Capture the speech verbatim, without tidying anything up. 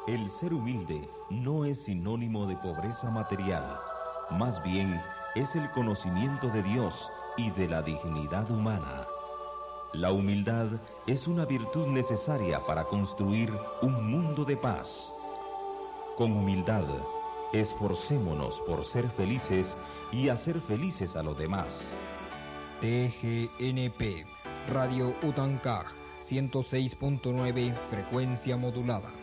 El ser humilde no es sinónimo de pobreza material, más bien es el conocimiento de Dios y de la dignidad humana. La humildad es una virtud necesaria para construir un mundo de paz. Con humildad, esforcémonos por ser felices y hacer felices a los demás. T G N P, Radio Utancaj, ciento seis punto nueve, frecuencia modulada.